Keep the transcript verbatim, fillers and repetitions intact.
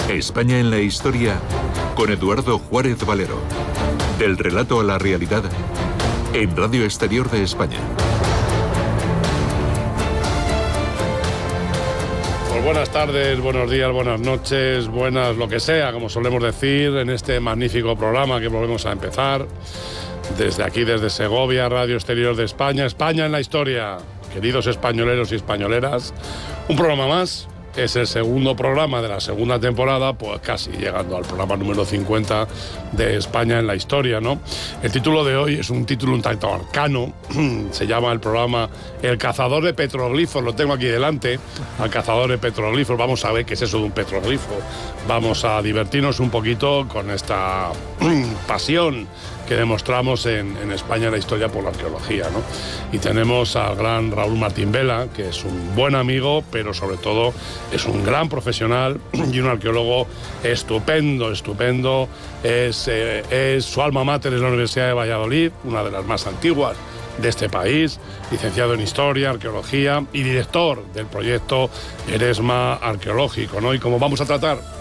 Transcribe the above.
España en la historia con Eduardo Juárez Valero. Del relato a la realidad en Radio Exterior de España. Pues buenas tardes, buenos días, buenas noches, buenas lo que sea, como solemos decir, en este magnífico programa que volvemos a empezar. Desde aquí, desde Segovia, Radio Exterior de España, España en la historia. Queridos españoleros y españoleras, un programa más. Es el segundo programa de la segunda temporada, pues casi llegando al programa número cincuenta de España en la historia, ¿no? El título de hoy es un título un tanto arcano. Se llama el programa El cazador de petroglifos. Lo tengo aquí delante, al cazador de petroglifos. Vamos a ver qué es eso de un petroglifo. Vamos a divertirnos un poquito con esta pasión que demostramos en, en España en la historia por la arqueología, ¿no? Y tenemos al gran Raúl Martín Vela, que es un buen amigo, pero sobre todo es un gran profesional y un arqueólogo estupendo, estupendo. Es, eh, es su alma mater es la Universidad de Valladolid, una de las más antiguas de este país, licenciado en Historia, Arqueología y director del proyecto Eresma Arqueológico, ¿no? Y como vamos a tratar